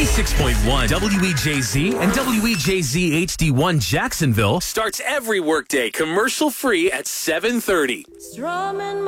96.1 WEJZ and WEJZ HD1 Jacksonville starts every workday commercial-free at 7:30. Strumming